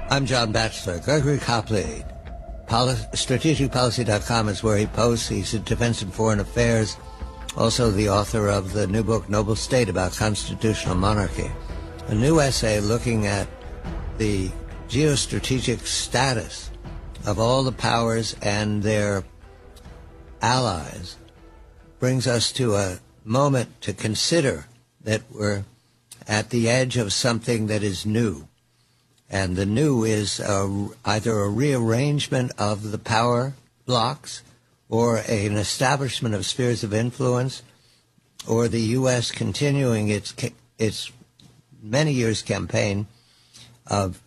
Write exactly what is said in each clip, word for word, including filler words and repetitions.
I'm John Batchelor. Gregory Copley, Poli- strategic policy dot com is where he posts. He's in Defense and Foreign Affairs, also the author of the new book, Noble State, about constitutional monarchy. A new essay looking at the geostrategic status of all the powers and their allies brings us to a moment to consider that we're at the edge of something that is new. And the new is uh, either a rearrangement of the power blocks or a, an establishment of spheres of influence, or the U S continuing its its many years campaign of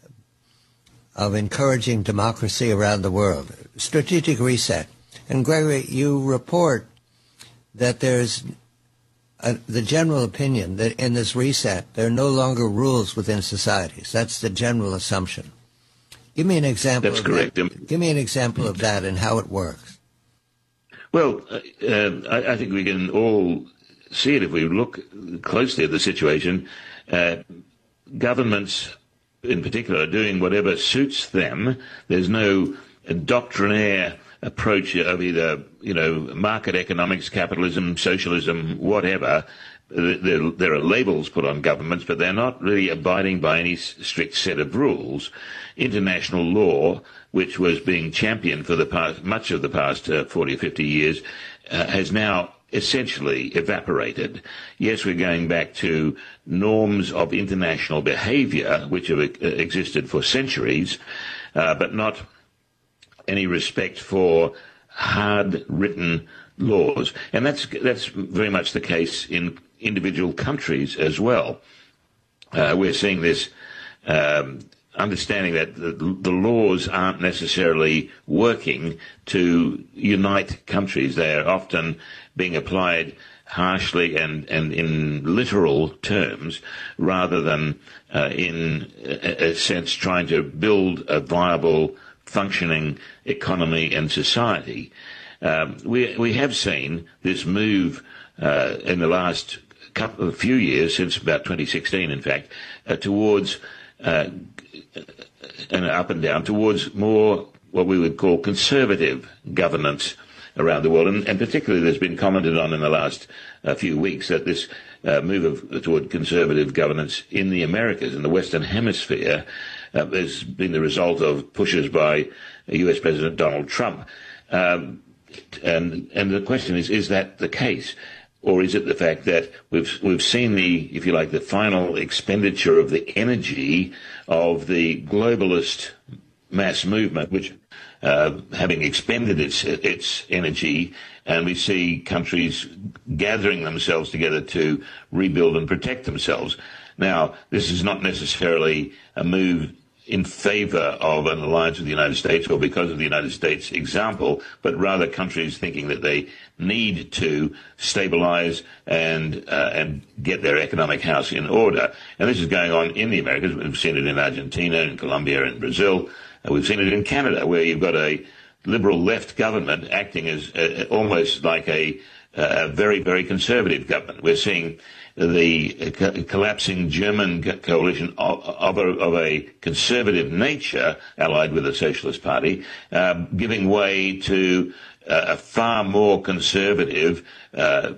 of encouraging democracy around the world. Strategic reset. And Gregory, you report that there's Uh, the general opinion that in this reset there are no longer rules within societies. That's the general assumption. Give me an example. That's of correct. That. Give me an example of that and how it works. Well, uh, uh, I, I think we can all see it if we look closely at the situation. Uh, governments, in particular, are doing whatever suits them. There's no doctrinaire approach of either, you know, market economics, capitalism, socialism, whatever. There, there are labels put on governments, but they're not really abiding by any strict set of rules. International law, which was being championed for the past, much of the past uh, forty or fifty years, uh, has now essentially evaporated. Yes, we're going back to norms of international behavior, which have uh, existed for centuries, uh, but not any respect for hard-written laws. And that's that's very much the case in individual countries as well. Uh, we're seeing this um, understanding that the, the laws aren't necessarily working to unite countries. They are often being applied harshly and, and in literal terms rather than uh, in a, a sense trying to build a viable functioning economy and society. Um, we we have seen this move uh, in the last couple of few years, since about twenty sixteen, in fact, uh, towards uh, and up and down towards more what we would call conservative governance around the world, and, and particularly there's been commented on in the last uh, few weeks that this uh, move of, toward conservative governance in the Americas, in the Western Hemisphere, Uh, has been the result of pushes by U S President Donald Trump. Um, and and the question is, is that the case? Or is it the fact that we've we've seen the, if you like, the final expenditure of the energy of the globalist mass movement, which uh, having expended its its energy, and we see countries gathering themselves together to rebuild and protect themselves. Now, this is not necessarily a move in favor of an alliance with the United States or because of the United States example, but rather countries thinking that they need to stabilize and uh, and get their economic house in order. And this is going on in the Americas. We've seen it in Argentina, in Colombia, in Brazil. Uh, we've seen it in Canada, where you've got a liberal left government acting as uh, almost like a, a very, very conservative government. We're seeing the co- collapsing German coalition of, of, a, of a conservative nature, allied with the Socialist Party, uh, giving way to uh, a far more conservative uh,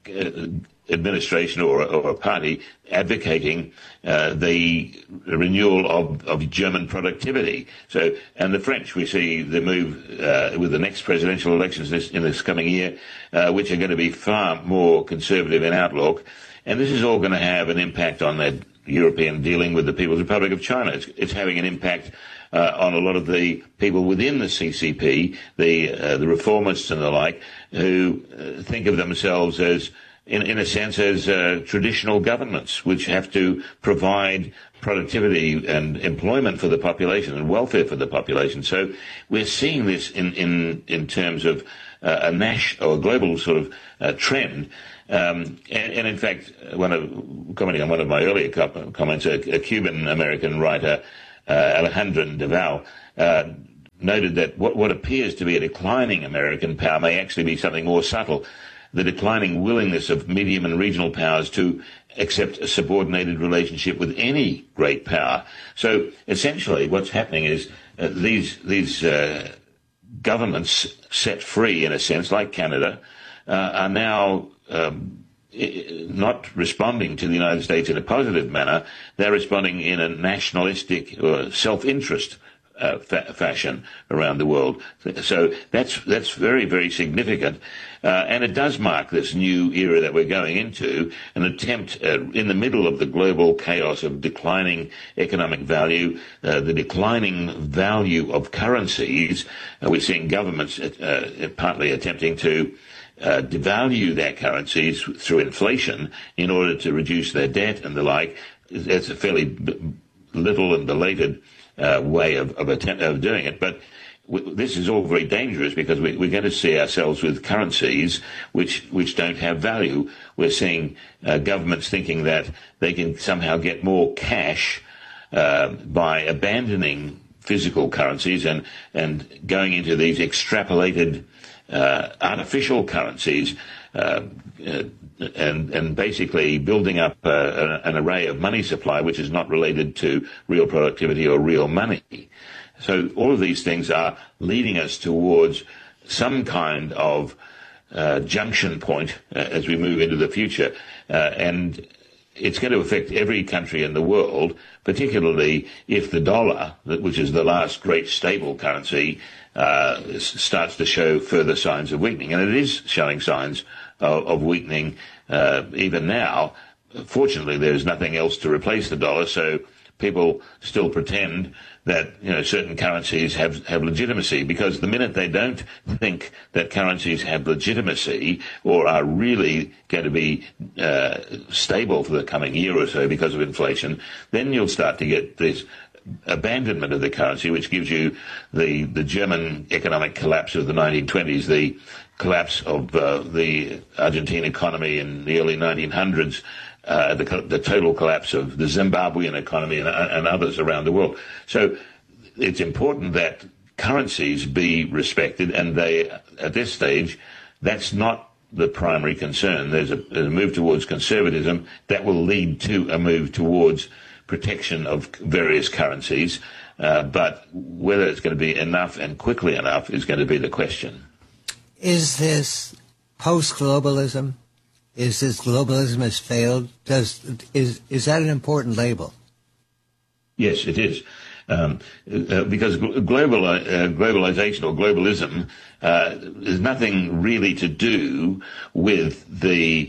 administration or, or a party advocating uh, the renewal of, of German productivity. So, and the French, we see the move uh, with the next presidential elections this, in this coming year, uh, which are going to be far more conservative in outlook. And this is all going to have an impact on that European dealing with the People's Republic of China. It's, it's having an impact uh, on a lot of the people within the C C P, the uh, the reformists and the like, who uh, think of themselves as, in, in a sense, as uh, traditional governments, which have to provide productivity and employment for the population and welfare for the population. So we're seeing this in, in, in terms of uh, a national or global sort of uh, trend. Um, and, and in fact, one of, commenting on one of my earlier comments, a, a Cuban-American writer, uh, Alejandro Deval, uh, noted that what, what appears to be a declining American power may actually be something more subtle. The declining willingness of medium and regional powers to accept a subordinated relationship with any great power. So essentially what's happening is uh, these these uh, governments set free, in a sense, like Canada, uh, are now um, not responding to the United States in a positive manner. They're responding in a nationalistic or self-interest uh, fa- fashion around the world. So that's that's very, very significant. Uh, and it does mark this new era that we're going into, an attempt uh, in the middle of the global chaos of declining economic value, uh, the declining value of currencies. Uh, we're seeing governments uh, partly attempting to uh, devalue their currencies through inflation in order to reduce their debt and the like. It's a fairly b- little and belated uh, way of, of, attempt, of doing it, but this is all very dangerous because we, we're going to see ourselves with currencies which which don't have value. We're seeing uh, governments thinking that they can somehow get more cash uh, by abandoning physical currencies and, and going into these extrapolated uh, artificial currencies uh, uh, and, and basically building up uh, an array of money supply which is not related to real productivity or real money. So all of these things are leading us towards some kind of uh, junction point uh, as we move into the future. Uh, and it's going to affect every country in the world, particularly if the dollar, which is the last great stable currency, uh, starts to show further signs of weakening. And it is showing signs of, of weakening uh, even now. Fortunately, there's nothing else to replace the dollar, so people still pretend that, you know, certain currencies have, have legitimacy, because the minute they don't think that currencies have legitimacy or are really going to be uh, stable for the coming year or so because of inflation, then you'll start to get this abandonment of the currency, which gives you the, the German economic collapse of the nineteen twenties, the collapse of uh, the Argentine economy in the early nineteen hundreds, Uh, the, the total collapse of the Zimbabwean economy and, and others around the world. So it's important that currencies be respected, and they, at this stage, that's not the primary concern. There's a, there's a move towards conservatism that will lead to a move towards protection of various currencies, uh, but whether it's going to be enough and quickly enough is going to be the question. Is this post-globalism? Is this globalism has failed? Does is is that an important label? Yes, it is, um, uh, because global uh, globalization or globalism uh, is nothing really to do with the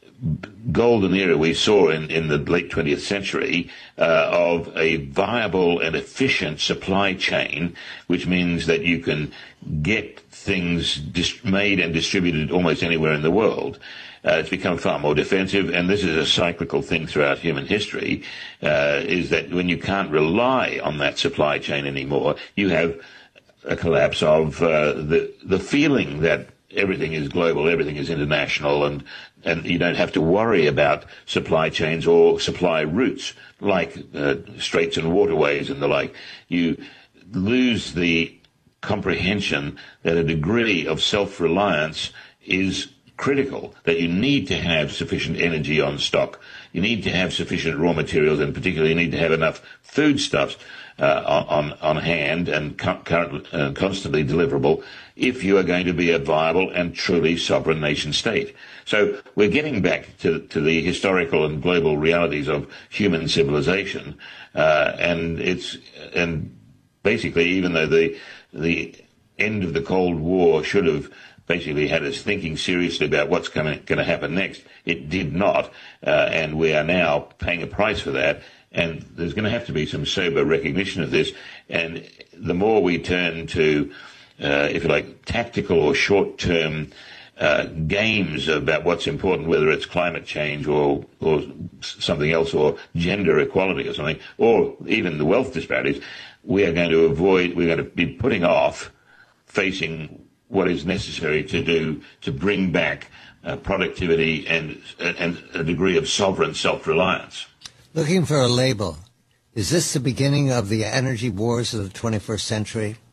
golden era we saw in, in the late twentieth century uh, of a viable and efficient supply chain, which means that you can get things dis- made and distributed almost anywhere in the world. Uh, it's become far more defensive, and this is a cyclical thing throughout human history, uh, is that when you can't rely on that supply chain anymore, you have a collapse of uh, the the feeling that everything is global, everything is international, and, and you don't have to worry about supply chains or supply routes like uh, straits and waterways and the like. You lose the comprehension that a degree of self-reliance is critical, that you need to have sufficient energy on stock. You need to have sufficient raw materials, and particularly you need to have enough foodstuffs uh, on, on hand and co- current, uh, constantly deliverable if you are going to be a viable and truly sovereign nation state. So we're getting back to, to the historical and global realities of human civilization, uh, and it's and basically, even though the the end of the Cold War should have basically had us thinking seriously about what's going to happen next, it did not, uh, and we are now paying a price for that, and there's going to have to be some sober recognition of this, and the more we turn to, uh, if you like, tactical or short-term uh, games about what's important, whether it's climate change or, or something else, or gender equality or something, or even the wealth disparities, we are going to avoid, we're going to be putting off facing what is necessary to do to bring back uh, productivity and, and a degree of sovereign self-reliance. Looking for a label, is this the beginning of the energy wars of the twenty-first century?